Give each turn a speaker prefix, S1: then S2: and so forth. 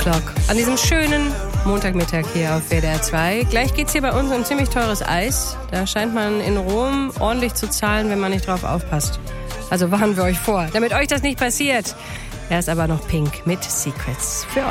S1: O'Clock. An diesem schönen Montagmittag hier auf WDR 2. Gleich geht's hier bei uns um ziemlich teures Eis. Da scheint man in Rom ordentlich zu zahlen, wenn man nicht drauf aufpasst. Also warnen wir euch vor, damit euch das nicht passiert. Erst aber noch Pink mit Secrets für euch.